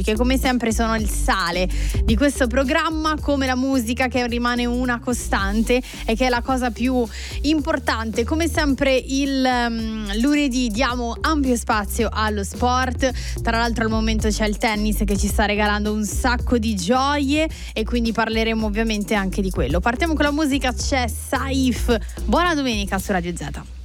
oggi, che come sempre sono il sale di questo programma, come la musica che rimane una costante e che è la cosa più importante. Come sempre il lunedì diamo ampio spazio allo sport, tra l'altro al momento c'è il tennis che ci sta regalando un sacco di gioie e quindi parleremo ovviamente anche di quello. Partiamo con la musica, c'è Saif, buona domenica su Radio Z.